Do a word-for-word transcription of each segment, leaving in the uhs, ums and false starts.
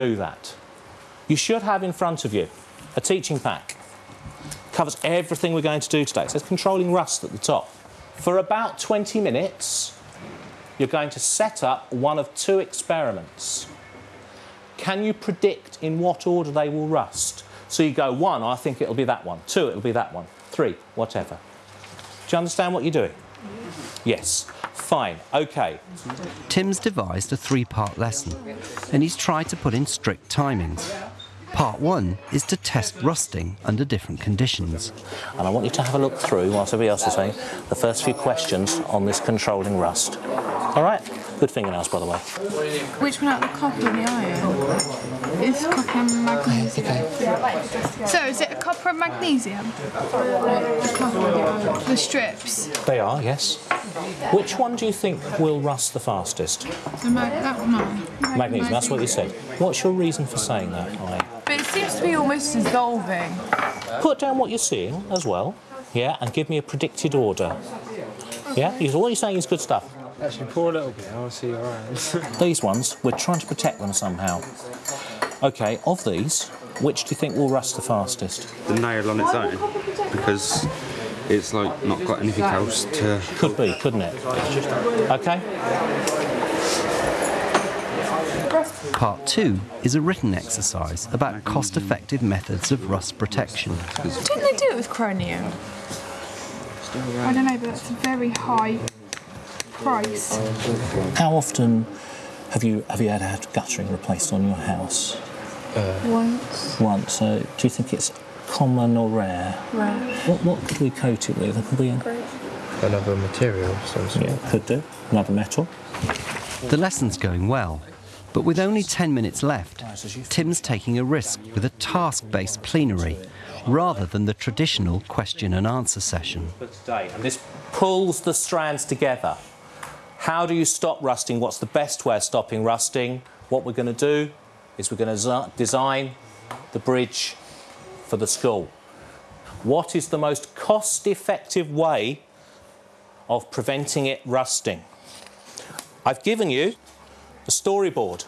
do that. You should have in front of you a teaching pack. Covers everything we're going to do today. It says controlling rust at the top. For about twenty minutes, you're going to set up one of two experiments. Can you predict in what order they will rust? So you go, one, I think it'll be that one. Two, it'll be that one. Three, whatever. Do you understand what you're doing? Yes. Fine. OK. Tim's devised a three-part lesson, and he's tried to put in strict timings. Part one is to test rusting under different conditions. And I want you to have a look through, whilst everybody else is saying, the first few questions on this controlling rust. All right? Good fingernails, by the way. Which one out, the copper and the iron? It's copper and magnesium. Okay. So, is it a copper and magnesium? The copper and the iron. The strips? They are, yes. Which one do you think will rust the fastest? The mag that one. Magnesium. Magnesium, that's what you said. What's your reason for saying that, Ollie? But it seems to be almost dissolving. Put down what you're seeing as well, yeah, and give me a predicted order. Okay. Yeah? Because what you're saying is good stuff. Actually, pour a little bit, I'll see your eyes. These ones, we're trying to protect them somehow. OK, of these, which do you think will rust the fastest? The nail on its own, because it's like not got anything else to... Could be, couldn't it? OK. Part two is a written exercise about cost-effective methods of rust protection. Didn't they do it with chromium? I don't know, but that's a very high price. How often have you have you had, had guttering replaced on your house? Uh, Once. Once. So do you think it's common or rare? Rare. What what could we coat it with? Could we? Another material, some sort. Yeah, could do. Another metal. The lesson's going well, but with only ten minutes left, Tim's taking a risk with a task-based plenary rather than the traditional question and answer session. And this pulls the strands together. How do you stop rusting? What's the best way of stopping rusting? What we're going to do is we're going to design the bridge for the school. What is the most cost-effective way of preventing it rusting? I've given you a storyboard.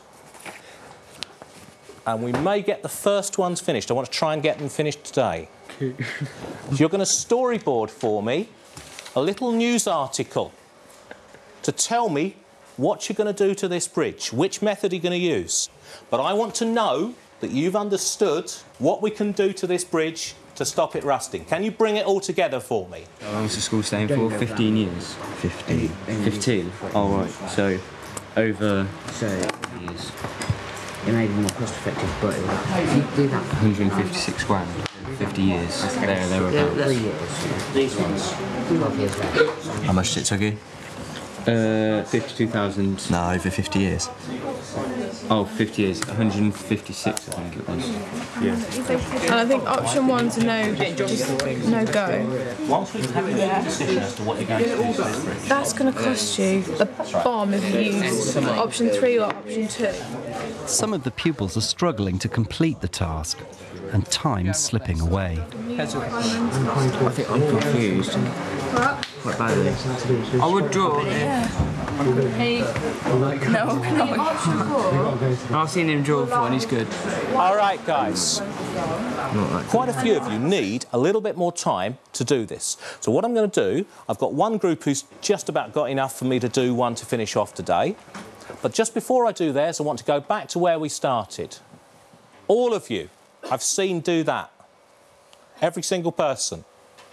And we may get the first ones finished. I want to try and get them finished today. So you're going to storyboard for me a little news article to tell me what you're going to do to this bridge, which method you're going to use. But I want to know that you've understood what we can do to this bridge to stop it rusting. Can you bring it all together for me? How long is the school staying for? fifteen years? fifteen. fifteen? Oh, right. So, over so, years. It may be more cost effective, but if you do that... one hundred fifty-six grand. fifty years. There, there were Three years. These ones, twelve years back. How much did it took you? Uh, fifty-two thousand. No, over fifty years. Oh, fifty years. one hundred fifty-six, I think it was. Yeah. And I think option one's a no, just no go. Once we've had a decision as to what you're going to do to this bridge. That's going to cost you a bomb if you use option three or option two. Some of the pupils are struggling to complete the task, and time's slipping away. I think I'm confused. What? Quite badly. I would draw it. Yeah. Hey. No, no. Option four. I've seen him draw before and he's good. All right, guys. Quite a few of you need a little bit more time to do this. So what I'm going to do, I've got one group who's just about got enough for me to do one to finish off today. But just before I do theirs, I want to go back to where we started. All of you, I've seen do that. Every single person.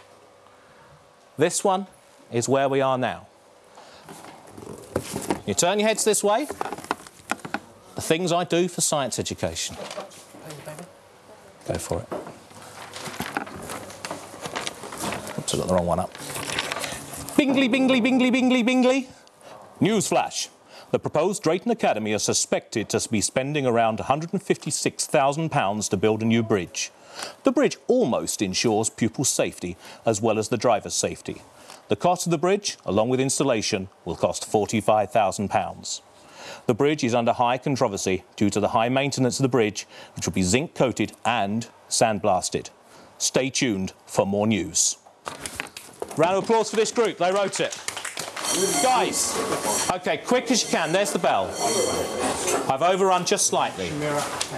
This one is where we are now. You turn your heads this way. The things I do for science education. Go for it. Oops, I got the wrong one up. Bingley, Bingley, Bingley, Bingley, Bingley. Newsflash. The proposed Drayton Academy is suspected to be spending around one hundred fifty-six thousand pounds to build a new bridge. The bridge almost ensures pupil safety as well as the driver's safety. The cost of the bridge, along with installation, will cost forty-five thousand pounds. The bridge is under high controversy due to the high maintenance of the bridge, which will be zinc coated and sandblasted. Stay tuned for more news. Round of applause for this group, they wrote it. Guys, OK, quick as you can, there's the bell. I've overrun just slightly.